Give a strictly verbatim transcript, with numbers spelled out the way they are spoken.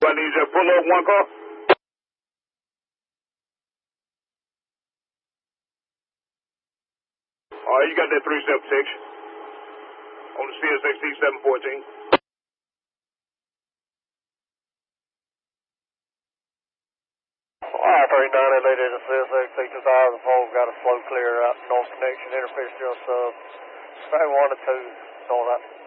I need you to pull up one car. All right, you got that three seven six on the C S X T seven fourteen. All right, thirty-nine, elevated to C S X T two thousand four, got a slow clear out north connection, interface just sub, stay one to two, north out.